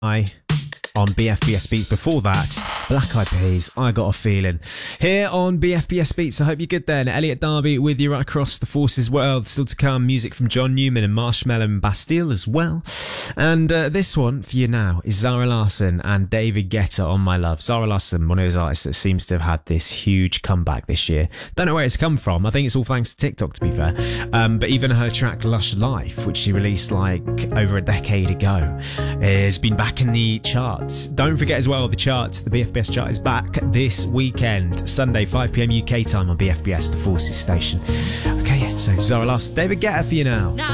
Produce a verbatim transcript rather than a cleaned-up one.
I on B F B S Beats. Before that, Black Eyed Peas, I Got a Feeling. Here on B F B S Beats, I hope you're good then. Elliot Darby with you right across the Forces world. Still to come, music from John Newman and Marshmello and Bastille as well. And uh, this one for you now is Zara Larsson and David Guetta on My Love. Zara Larsson, one of those artists that seems to have had this huge comeback this year. Don't know where it's come from. I think it's all thanks to TikTok, to be fair. Um, but even her track Lush Life, which she released like over a decade ago, has been back in the charts. Don't forget as well, the chart, the B F B S chart is back this weekend, Sunday, five p m U K time on B F B S, the Forces station. Okay, yeah, so Zara Larsson, David Guetta for you now.